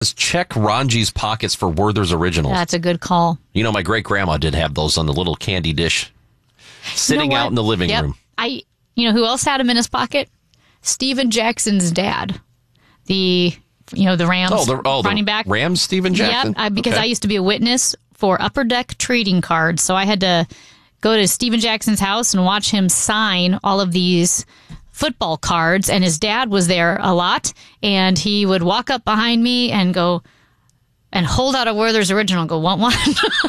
check Ranji's pockets for Werther's Originals. That's a good call. You know, my great-grandma did have those on the little candy dish sitting out in the living room. You know who else had them in his pocket? Steven Jackson's dad. The Rams running back. Rams Steven Jackson? Yep, because I used to be a witness for Upper Deck trading cards, so I had to go to Steven Jackson's house and watch him sign all of these football cards, and his dad was there a lot, and he would walk up behind me and go and hold out a Werther's Original and go, want one?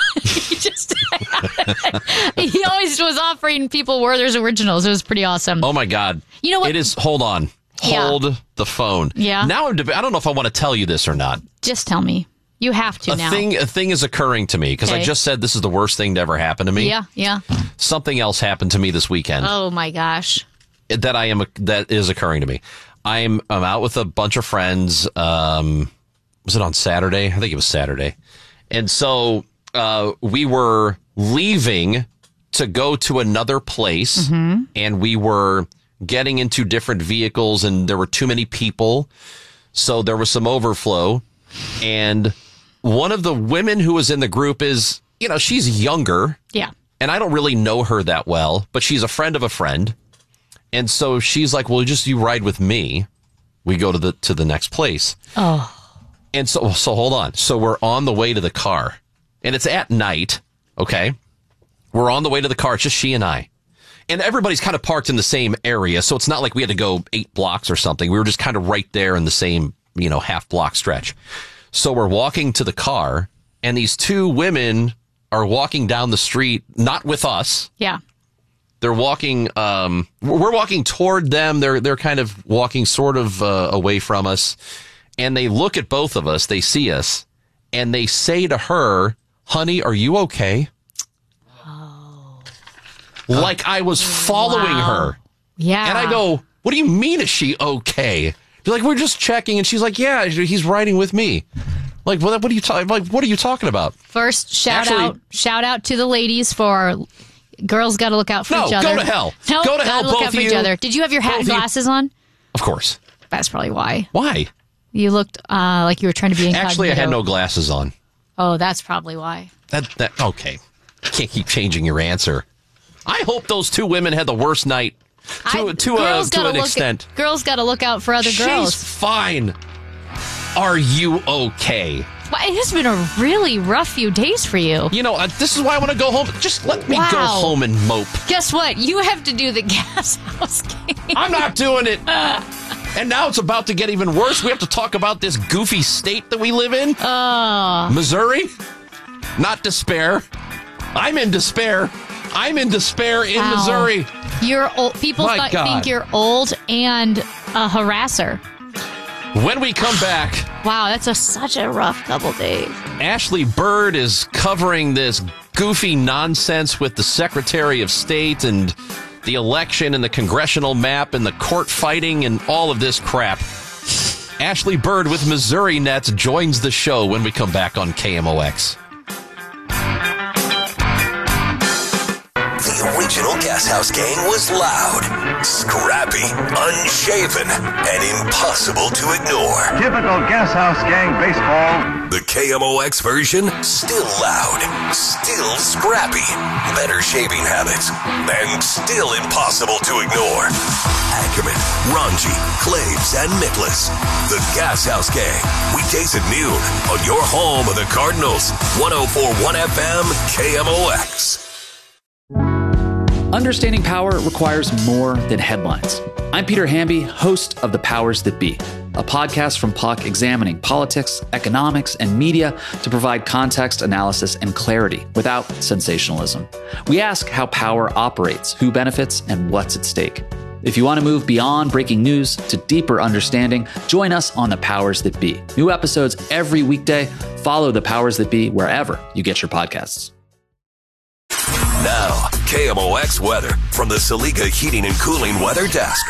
He always was offering people Werther's Originals. It was pretty awesome. Oh, my God. You know what? It is, hold on. Hold the phone. Yeah. Now, I don't know if I want to tell you this or not. Just tell me. You have to now. A thing is occurring to me, because I just said this is the worst thing to ever happen to me. Yeah. Something else happened to me this weekend. Oh, my gosh. That is occurring to me. I'm out with a bunch of friends. Was it on Saturday? I think it was Saturday. And so we were leaving to go to another place, and we were getting into different vehicles, and there were too many people, so there was some overflow. And one of the women who was in the group is, she's younger. Yeah. And I don't really know her that well, but she's a friend of a friend. And so she's like, well, you ride with me. We go to the next place. Oh. And so hold on. So we're on the way to the car, and it's at night. Okay. We're on the way to the car. It's just she and I, and everybody's kind of parked in the same area. So it's not like we had to go 8 blocks or something. We were just kind of right there in the same, half block stretch. So we're walking to the car, and these two women are walking down the street, not with us. Yeah. They're walking, we're walking toward them. They're kind of walking sort of away from us. And they look at both of us. They see us, and they say to her, honey, are you okay? Oh. Like I was following her. Yeah. And I go, what do you mean, is she okay? They're like, we're just checking. And she's like, yeah, he's riding with me. Like, what are you talking about? First, shout out to the ladies for girls got to look out for each other. Go to hell. No, go to hell, look both out of for you. each other. Did you have your hat and glasses on? Of course. That's probably why. Why? You looked like you were trying to be incognito. Actually, I had no glasses on. Oh, that's probably why. That okay. Can't keep changing your answer. I hope those two women had the worst night to an extent. Girls got to look out for other girls. She's fine. Are you okay? Well, it has been a really rough few days for you. This is why I want to go home. Just let me go home and mope. Guess what? You have to do the Gas House game. I'm not doing it. And now it's about to get even worse. We have to talk about this goofy state that we live in. Missouri. Not despair. I'm in despair. I'm in despair in Missouri. You're old. People think you're old and a harasser. When we come back... Wow, that's such a rough couple days. Ashley Bird is covering this goofy nonsense with the Secretary of State and the election and the congressional map and the court fighting and all of this crap. Ashley Bird with Missouri Nets joins the show when we come back on KMOX. The original Gas House Gang was loud, scrappy, unshaven, and impossible to ignore. Typical Gas House Gang baseball. The KMOX version, still loud, still scrappy, better shaving habits, and still impossible to ignore. Ackerman, Ranji, Claves, and Nicholas. The Gas House Gang. Weekdays at noon on your home of the Cardinals. 104.1 FM KMOX. Understanding power requires more than headlines. I'm Peter Hamby, host of The Powers That Be, a podcast from Puck examining politics, economics, and media to provide context, analysis, and clarity without sensationalism. We ask how power operates, who benefits, and what's at stake. If you want to move beyond breaking news to deeper understanding, join us on The Powers That Be. New episodes every weekday. Follow The Powers That Be wherever you get your podcasts. Now, KMOX weather from the Saliga Heating and Cooling Weather Desk.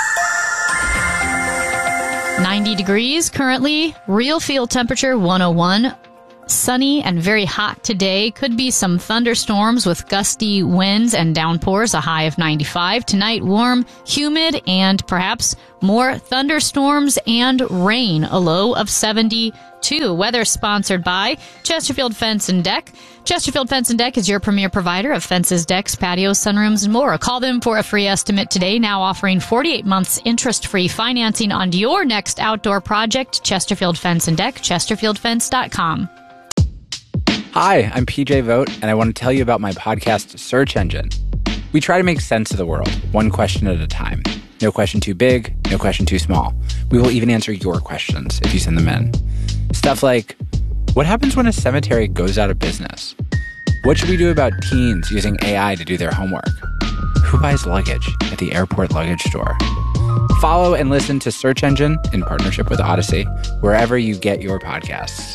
90 degrees currently, real field temperature 101. Sunny and very hot today. Could be some thunderstorms with gusty winds and downpours, a high of 95. Tonight, warm, humid, and perhaps more thunderstorms and rain, a low of 72. Weather sponsored by Chesterfield Fence and Deck. Chesterfield Fence and Deck is your premier provider of fences, decks, patios, sunrooms, and more. Call them for a free estimate today, now offering 48 months interest-free financing on your next outdoor project. Chesterfield Fence and Deck, chesterfieldfence.com. Hi, I'm PJ Vogt, and I want to tell you about my podcast, Search Engine. We try to make sense of the world, one question at a time. No question too big, no question too small. We will even answer your questions if you send them in. Stuff like, what happens when a cemetery goes out of business? What should we do about teens using AI to do their homework? Who buys luggage at the airport luggage store? Follow and listen to Search Engine in partnership with Odyssey, wherever you get your podcasts.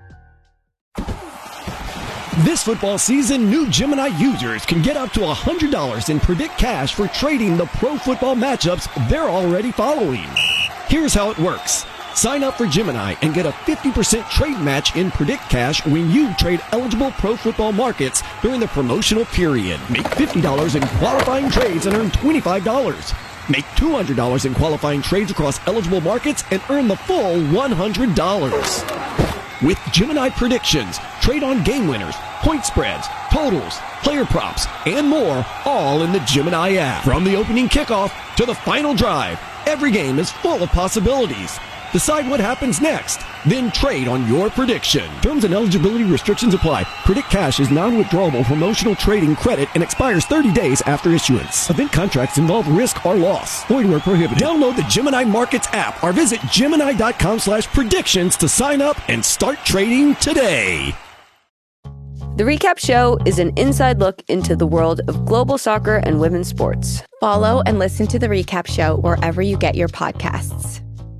This football season, new Gemini users can get up to $100 in Predict Cash for trading the pro football matchups they're already following. Here's how it works. Sign up for Gemini and get a 50% trade match in Predict Cash when you trade eligible pro football markets during the promotional period. Make $50 in qualifying trades and earn $25. Make $200 in qualifying trades across eligible markets and earn the full $100. With Gemini predictions, trade on game winners, point spreads, totals, player props, and more, all in the Gemini app. From the opening kickoff to the final drive, every game is full of possibilities. Decide what happens next, then trade on your prediction. Terms and eligibility restrictions apply. Predict Cash is non-withdrawable promotional trading credit and expires 30 days after issuance. Event contracts involve risk or loss. Void where prohibited. Download the Gemini Markets app or visit Gemini.com/predictions to sign up and start trading today. The Recap Show is an inside look into the world of global soccer and women's sports. Follow and listen to The Recap Show wherever you get your podcasts.